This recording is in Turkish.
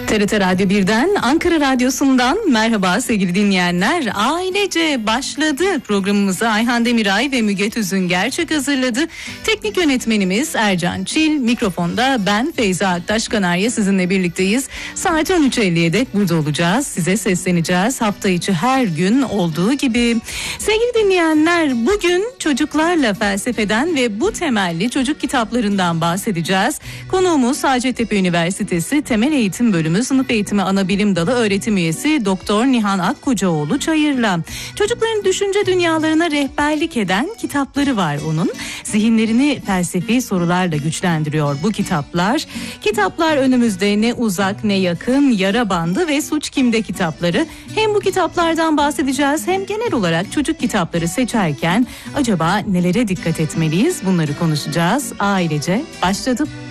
TRT Radyo 1'den, Ankara Radyosu'ndan merhaba sevgili dinleyenler. Ailece başladı programımızı Ayhan Demiray ve Müge Tüzün Gerçek hazırladı. Teknik yönetmenimiz Ercan Çil, mikrofonda ben Feyza Aktaş Kanarya sizinle birlikteyiz. Saat 13.50'ye dek burada olacağız. Size sesleneceğiz hafta içi her gün olduğu gibi. Sevgili dinleyenler, bugün çocuklarla felsefeden ve bu temelli çocuk kitaplarından bahsedeceğiz. Konuğumuz Hacettepe Üniversitesi Temel Eğitim Bölümü Sınıf Eğitimi Anabilim Dalı öğretim üyesi Doktor Nihan Akkocaoğlu Çayır'la. Çocukların düşünce dünyalarına rehberlik eden kitapları var onun. Zihinlerini felsefi sorularla güçlendiriyor bu kitaplar. Kitaplar önümüzde ne uzak ne yakın, Yara Bandı ve Suç Kimde kitapları. Hem bu kitaplardan bahsedeceğiz hem genel olarak çocuk kitapları seçerken acaba nelere dikkat etmeliyiz, bunları konuşacağız. Ailece başladı.